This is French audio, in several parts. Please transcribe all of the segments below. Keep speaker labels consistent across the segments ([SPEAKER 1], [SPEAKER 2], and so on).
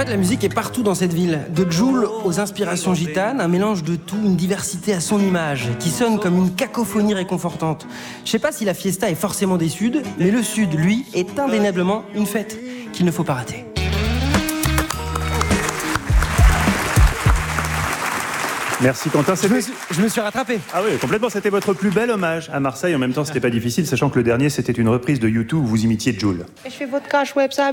[SPEAKER 1] la musique est partout dans cette ville. De Jul aux inspirations gitanes, un mélange de tout, une diversité à son image, qui sonne comme une cacophonie réconfortante. Je sais pas si la fiesta est forcément des Suds, mais le Sud, lui, est indéniablement une fête qu'il ne faut pas rater.
[SPEAKER 2] Merci Quentin.
[SPEAKER 1] Je me suis rattrapé.
[SPEAKER 2] Ah oui, complètement. C'était votre plus bel hommage à Marseille. En même temps, c'était pas difficile, sachant que le dernier, c'était une reprise de U2 où vous imitiez Jul.
[SPEAKER 3] Je fais votre cash web, ça.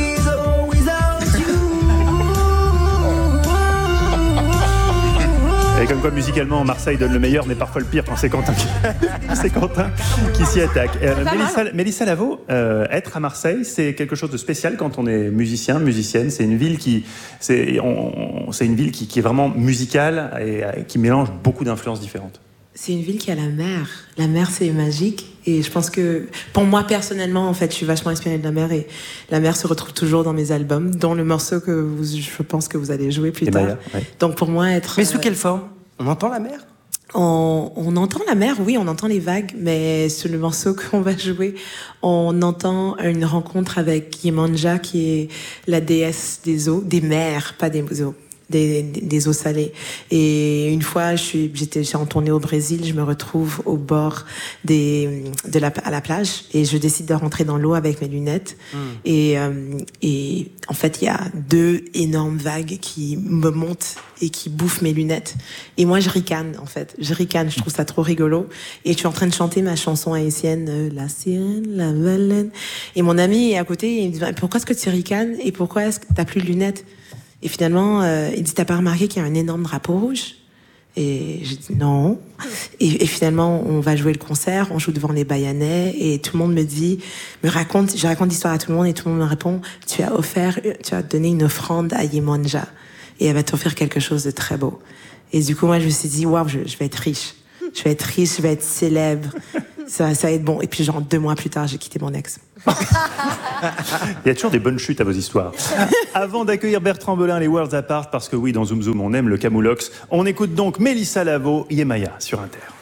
[SPEAKER 2] Et comme quoi, musicalement, Marseille donne le meilleur, mais parfois le pire quand c'est Quentin qui s'y attaque. Mélissa Lavo, être à Marseille, c'est quelque chose de spécial quand on est musicien, musicienne. C'est une ville c'est une ville qui est vraiment musicale et qui mélange beaucoup d'influences différentes.
[SPEAKER 4] C'est une ville qui a la mer. La mer, c'est magique. Et je pense que, pour moi, personnellement, en fait, je suis vachement inspirée de la mer. Et la mer se retrouve toujours dans mes albums, dont le morceau je pense que vous allez jouer plus tard.
[SPEAKER 2] Maya, ouais.
[SPEAKER 4] Donc, pour moi, être...
[SPEAKER 1] Mais sous quelle forme ? On entend la mer ?
[SPEAKER 4] On entend la mer, oui, on entend les vagues. Mais sur le morceau qu'on va jouer, on entend une rencontre avec Yemanja, qui est la déesse des eaux, des mers, pas des eaux. Des eaux salées. Et une fois, j'étais en tournée au Brésil, je me retrouve au bord à la plage et je décide de rentrer dans l'eau avec mes lunettes. Et en fait, il y a 2 énormes vagues qui me montent et qui bouffent mes lunettes. Et moi, je ricane, en fait. Je ricane, je trouve ça trop rigolo. Et je suis en train de chanter ma chanson haïtienne, La sirène, la baleine. Et mon ami est à côté, et il me dit, pourquoi est-ce que tu ricanes et pourquoi est-ce que t'as plus de lunettes? Et finalement, il dit, t'as pas remarqué qu'il y a un énorme drapeau rouge? Et j'ai dit non. Et finalement, on va jouer le concert, on joue devant les Bayanais, et tout le monde je raconte l'histoire à tout le monde, et tout le monde me répond, tu as donné une offrande à Yemanja, et elle va t'offrir quelque chose de très beau. Et du coup, moi, je me suis dit, waouh, je vais être riche. Je vais être célèbre. Ça va être bon. Et puis, genre, 2 mois plus tard, j'ai quitté mon ex.
[SPEAKER 2] Il y a toujours des bonnes chutes à vos histoires. Avant d'accueillir Bertrand Belin, les Worlds Apart, parce que oui, dans Zoom Zoom, on aime le camoulox, on écoute donc Mélissa Lavo, Yemaya sur Inter.